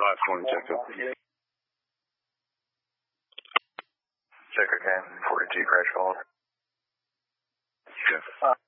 520, check up. Check again, 42 crash call. Okay.